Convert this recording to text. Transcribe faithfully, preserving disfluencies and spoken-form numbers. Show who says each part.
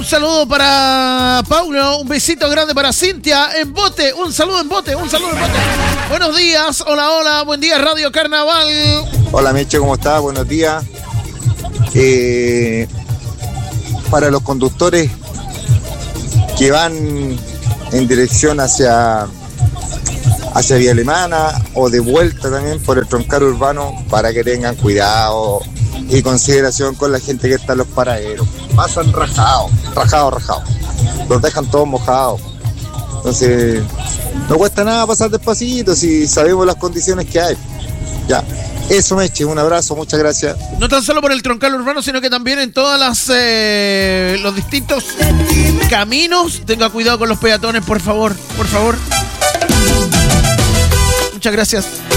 Speaker 1: saludo para Paulo, un besito grande para Cintia en Bote, un saludo en Bote, un saludo en Bote. Buenos días, hola, hola, buen día Radio Carnaval.
Speaker 2: Hola Meche, ¿cómo estás? Buenos días. Eh, para los conductores que van en dirección hacia, hacia Vía Alemana o de vuelta también por el troncal urbano, para que tengan cuidado y consideración con la gente que está en los paraderos. Pasan rajados, rajados, rajados. Los dejan todos mojados. Entonces, no cuesta nada pasar despacito si sabemos las condiciones que hay. Ya. Eso, Meche, un abrazo, muchas gracias.
Speaker 1: No tan solo por el troncal urbano, sino que también en todas las eh, los distintos caminos. Tenga cuidado con los peatones, por favor, por favor. Muchas gracias.